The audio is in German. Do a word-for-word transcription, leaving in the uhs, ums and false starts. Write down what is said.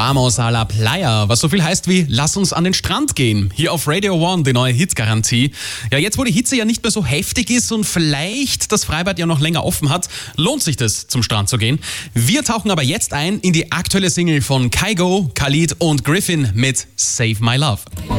Vamos a la playa, was so viel heißt wie lass uns an den Strand gehen. Hier auf Radio One, die neue Hitgarantie. Ja, jetzt wo die Hitze ja nicht mehr so heftig ist und vielleicht das Freibad ja noch länger offen hat, lohnt sich das, zum Strand zu gehen. Wir tauchen aber jetzt ein in die aktuelle Single von Kygo, Khalid und Griffin mit Save My Love.